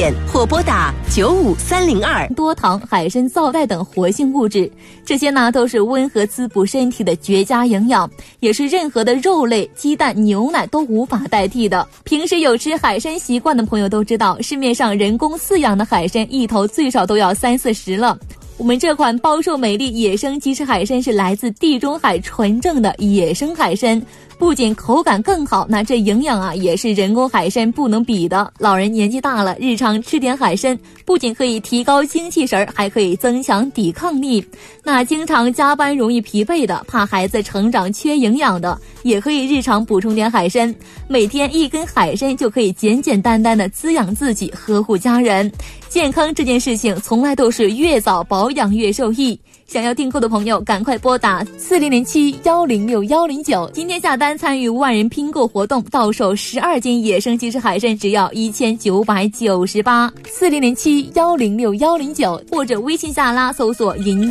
点或拨打95302。 多糖、海参、皂带等活性物质，这些呢都是温和滋补身体的绝佳营养，也是任何的肉类、鸡蛋、牛奶都无法代替的。平时有吃海参习惯的朋友都知道，市面上人工饲养的海参一头最少都要30-40了。我们这款褒瘦美丽野生鸡翅海参是来自地中海纯正的野生海参，不仅口感更好，那这营养啊也是人工海参不能比的。老人年纪大了，日常吃点海参，不仅可以提高精气神，还可以增强抵抗力。那经常加班容易疲惫的，怕孩子成长缺营养的，也可以日常补充点海参。每天1根海参就可以简简单单的滋养自己，呵护家人。健康这件事情从来都是越早保养越受益。想要订购的朋友赶快拨打4007-106-109，今天下单参与万人拼购活动，到手12斤野生鸡翅海参只要1998，4007-106-109，或者微信下拉搜索云